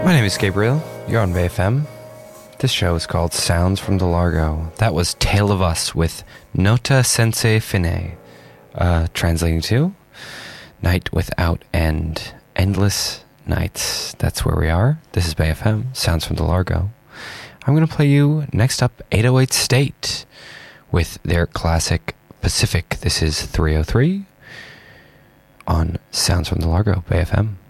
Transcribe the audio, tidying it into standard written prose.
My name is Gabriel. You're on BayFM. This show is called Sounds from the Largo. That was Tale of Us with Nota Sense Fine. Translating to Night Without End. Endless Nights. That's where we are. This is BayFM. Sounds from the Largo. I'm going to play you next up 808 State with their classic Pacific. This is 303 on Sounds from the Largo, BayFM.